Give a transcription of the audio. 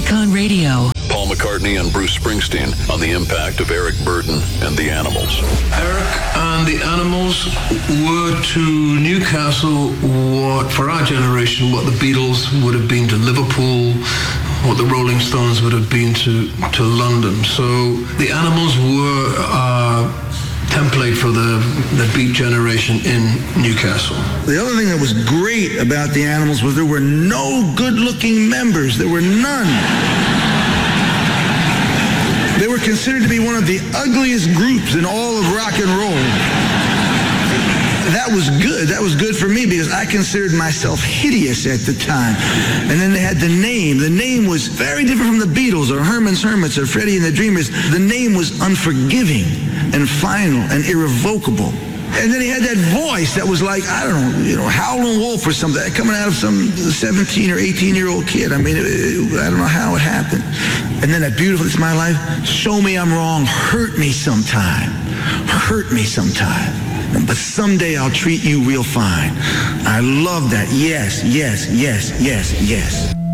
Icon Radio. Paul McCartney and Bruce Springsteen on the impact of Eric Burdon and the Animals. Eric and the Animals were to Newcastle what, for our generation, what the Beatles would have been to Liverpool, what the Rolling Stones would have been to London. So the Animals were our template for the Beat generation in Newcastle. The other thing that was great about the Animals was there were no good-looking members. There were none. They were considered to be one of the ugliest groups in all of rock and roll. That was good. That was good for me because I considered myself hideous at the time. And then they had the name. The name was very different from the Beatles or Herman's Hermits or Freddie and the Dreamers. The name was unforgiving and final and irrevocable. And then he had that voice that was like, I don't know, Howlin' Wolf or something, coming out of some 17 or 18-year-old kid. I mean, I don't know how it happened. And then that beautiful, It's My Life, Show Me I'm Wrong, hurt me sometime. Hurt me sometime. But someday I'll treat you real fine. I love that. Yes, yes, yes, yes, yes.